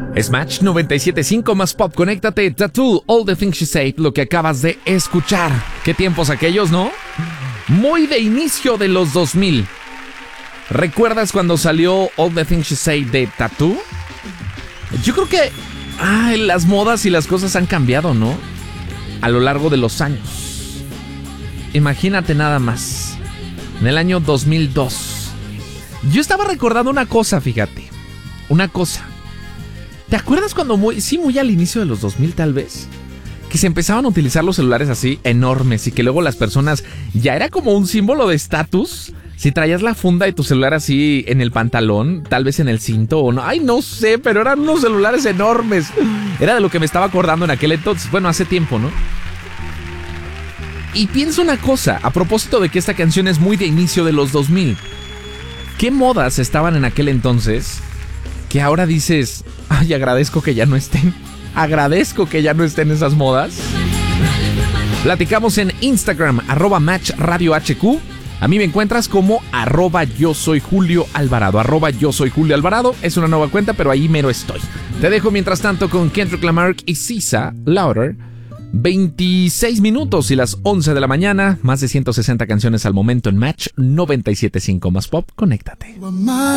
Es Match 97.5 más pop. Conéctate, Tattoo, All the Things She Said, lo que acabas de escuchar. Qué tiempos aquellos, ¿no? Muy de inicio de los 2000. ¿Recuerdas cuando salió All the Things She Said de Tattoo? Yo creo que las modas y las cosas han cambiado, ¿no? A lo largo de los años. Imagínate nada más. En el año 2002. Yo estaba recordando una cosa, fíjate. Una cosa. ¿Te acuerdas cuando muy al inicio de los 2000 tal vez? Que se empezaban a utilizar los celulares así enormes y que luego las personas ya era como un símbolo de estatus. Si traías la funda de tu celular así en el pantalón, tal vez en el cinto o no. Ay, no sé, pero eran unos celulares enormes. Era de lo que me estaba acordando en aquel entonces. Bueno, hace tiempo, ¿no? Y pienso una cosa, a propósito de que esta canción es muy de inicio de los 2000. ¿Qué modas estaban en aquel entonces que ahora dices, ay, agradezco que ya no estén? Agradezco que ya no estén esas modas. Platicamos en Instagram, @MatchRadioHQ. A mí me encuentras como @yo soy Julio Alvarado. @yo soy Julio Alvarado. Es una nueva cuenta, pero ahí mero estoy. Te dejo mientras tanto con Kendrick Lamar y SZA, Louder. 26 minutos y las 11 de la mañana. Más de 160 canciones al momento en Match 97.5 más pop. Conéctate.